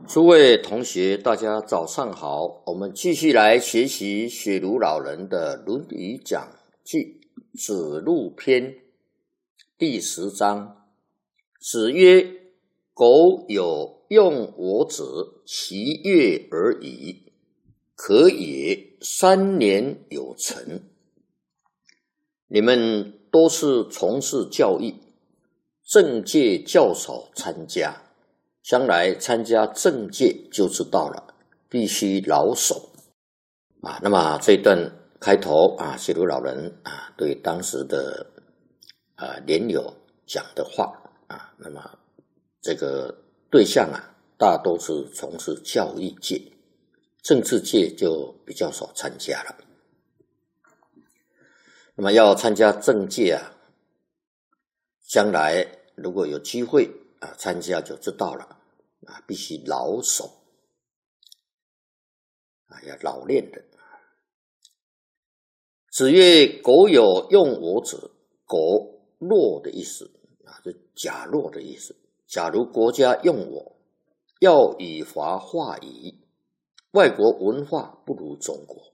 诸位同学，大家早上好。我们继续来学习雪庐老人的《论语》讲记子路篇第10章。子曰：苟有用我者，其乐而已，可也3年有成。你们都是从事教育，政界较少参加，将来参加政界就知道了，必须老守那么这一段开头雪庐老人对当时的年友讲的话那么这个对象大都是从事教育界，政治界就比较少参加了。那么要参加政界将来如果有机会参加就知道了必须老守要老练的。子曰：苟有用我者，苟弱的意思是假弱的意思。假如国家用我，要以华化夷，外国文化不如中国。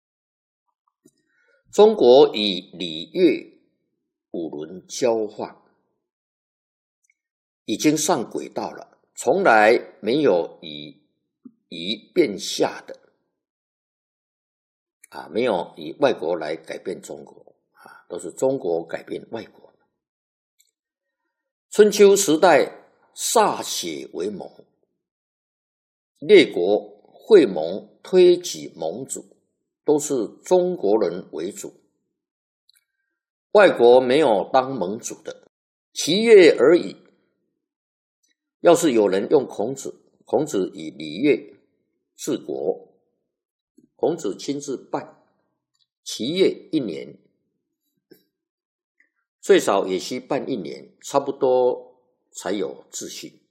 中国以礼乐5伦交换，已经上轨道了，从来没有以夷变下的没有以外国来改变中国都是中国改变外国。春秋时代歃血为盟，列国会盟推举盟主都是中国人为主，外国没有当盟主的，其乐而已。要是有人用孔子以礼乐治国，孔子亲自办，其乐1年，最少也需办1年，差不多才有秩序。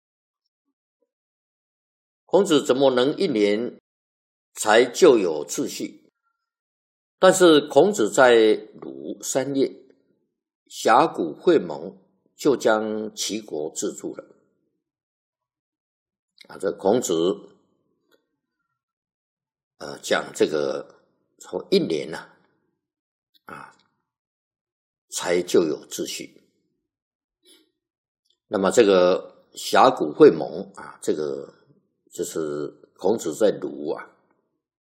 孔子怎么能1年才就有秩序？但是孔子在鲁3月，峡谷会盟就将齐国制住了这孔子讲这个从1年才就有秩序。那么这个峡谷会盟这个就是孔子在鲁